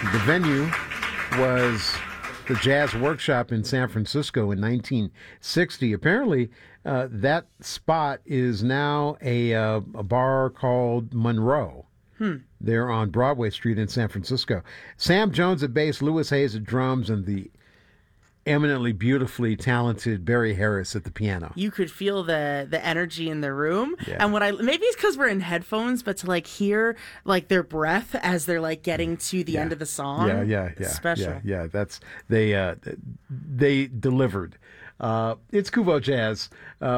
The venue was the Jazz Workshop in San Francisco in 1960. Apparently, that spot is now a bar called Monroe. They're on Broadway Street in San Francisco. Sam Jones at bass, Louis Hayes at drums, and the eminently beautifully talented Barry Harris at the piano. You could feel the energy in the room. Yeah. And maybe it's because we're in headphones, but to hear their breath as they're getting to the end of the song. Yeah. Special. Yeah. That's they delivered. It's Kuvo Jazz.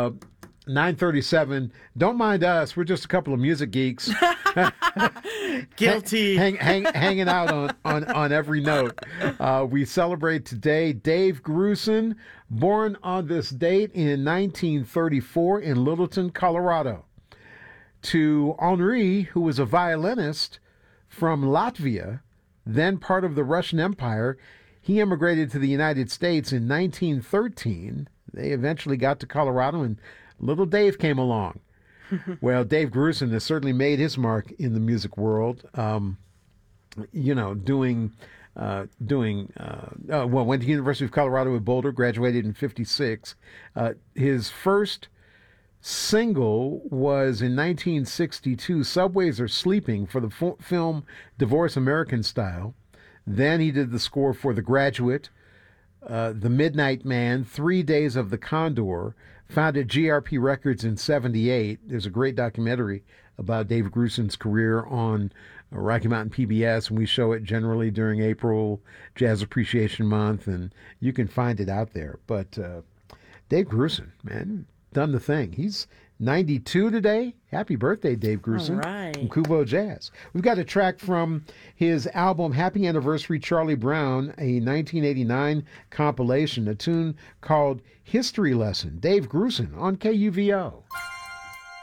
9:37. Don't mind us. We're just a couple of music geeks. Guilty. Hanging out on every note. We celebrate today Dave Grusin, born on this date in 1934 in Littleton, Colorado. To Henri, who was a violinist from Latvia, then part of the Russian Empire. He immigrated to the United States in 1913. They eventually got to Colorado, and little Dave came along. Well, Dave Grusin has certainly made his mark in the music world. Went to the University of Colorado at Boulder, graduated in 56. His first single was in 1962, Subways Are Sleeping, for the film Divorce American Style. Then he did the score for The Graduate, The Midnight Man, 3 Days of the Condor, founded GRP Records in 78. There's a great documentary about Dave Grusin's career on Rocky Mountain PBS, and we show it generally during April Jazz Appreciation Month, and you can find it out there. But Dave Grusin, man, done the thing. He's 92 today. Happy birthday, Dave Grusin. All right. From Kuvo Jazz. We've got a track from his album Happy Anniversary Charlie Brown, a 1989 compilation, a tune called History Lesson. Dave Grusin on KUVO.